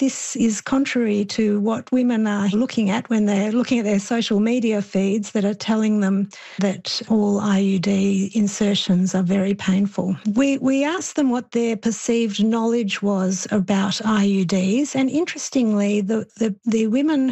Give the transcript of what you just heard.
this is contrary to what women are looking at when they're looking at their social media feeds that are telling them that all IUD insertions are very painful. We asked them what their perceived knowledge was about IUDs, and interestingly, the women